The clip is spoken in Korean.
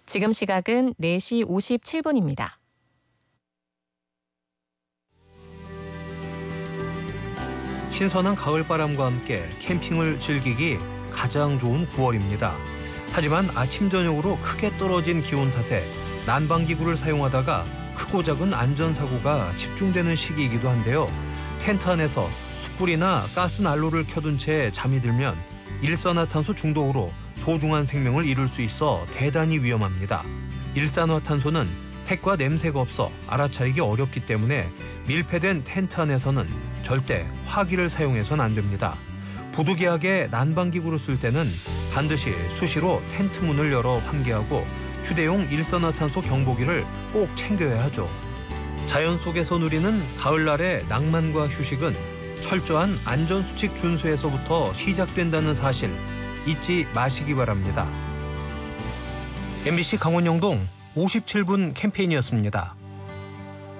지금 시각은 4시 57분입니다. 신선한 가을바람과 함께 캠핑을 즐기기 가장 좋은 9월입니다. 하지만 아침 저녁으로 크게 떨어진 기온 탓에 난방기구를 사용하다가 크고 작은 안전사고가 집중되는 시기이기도 한데요. 텐트 안에서 숯불이나 가스난로를 켜둔 채 잠이 들면 일산화탄소 중독으로 소중한 생명을 잃을 수 있어 대단히 위험합니다. 일산화탄소는 색과 냄새가 없어 알아차리기 어렵기 때문에 밀폐된 텐트 안에서는 절대 화기를 사용해서는 안 됩니다. 부득이하게 난방기구를 쓸 때는 반드시 수시로 텐트 문을 열어 환기하고 휴대용 일산화탄소 경보기를 꼭 챙겨야 하죠. 자연 속에서 누리는 가을날의 낭만과 휴식은 철저한 안전수칙 준수에서부터 시작된다는 사실 잊지 마시기 바랍니다. MBC 강원영동 57분 캠페인이었습니다.